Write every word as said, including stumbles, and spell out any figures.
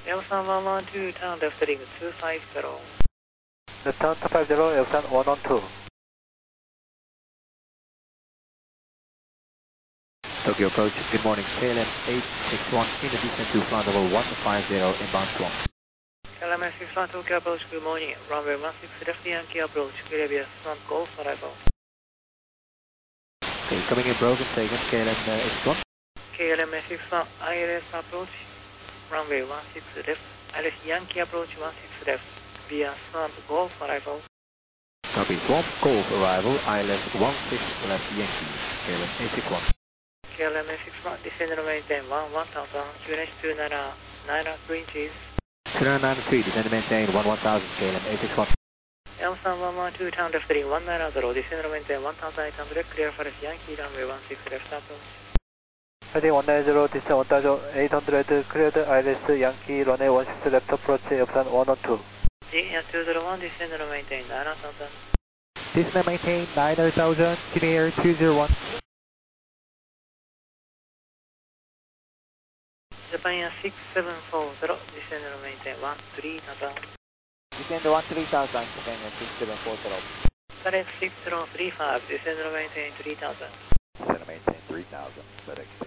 Lさんいちいちに、turn left heading two five zero. Left turn two five zero, Lさんいちいちに。 Tokyo approach, good morning, K L M eight six one in the descent to flight level one five zero, inbound swarm. K L M eight six one, Tokyo approach, good morning, runway one six left Yankee approach, Clear Slant Golf arrival. Okay, coming in broken, taken, K L M eight six one. K L M eight six one, I L S approach, runway one six left, I L S Yankee approach one six left, via Slant Golf arrival. Copy, Swamp Golf arrival, I L S one six left Yankee, K L M eight six one. K L M eight six one, descend and maintain one one thousand, Q N H two nine nine three inches. two nine nine three, descend and maintain one one thousand, K L M eight six one. Lさんいちいちに、turn left heading one nine zero, descend and maintain one thousand eight hundred, clear for Yankee runway one six left approach. Heading one nine zero, descend one thousand eight hundred, cleared I L S Yankee runway one six left approach, Lさんいちいちに。 G two zero one, descend and maintain nine thousand. Descend and maintain nine thousand, Kinnear two zero one. Japan six seven four zero, descend and maintain one three thousand. Descend one three thousand, Japan six seven four zero. FedEx six zero three five, descend and maintain three thousand. Descend and maintain three thousand, FedEx.